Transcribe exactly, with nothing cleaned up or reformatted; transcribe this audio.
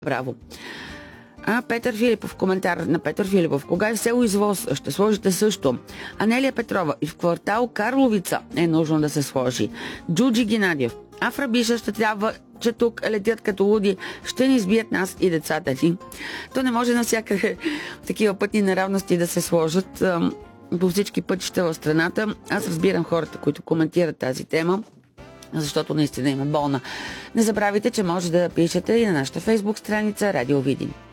Браво! А Петър Филипов, коментар на Петър Филипов. Кога е в село Извоз, ще сложите също. Анелия Петрова, и в квартал Карловица е нужно да се сложи. Джуджи Геннадиев. А в Рабиша ще трябва, че тук летят като луди, ще ни избият нас и децата ни. То не може навсякъде такива пътни неравности да се сложат по всички пътища в страната. Аз разбирам хората, които коментират тази тема, защото наистина има болна. Не забравяйте, че може да пишете и на нашата фейсбук страница Радио Видин.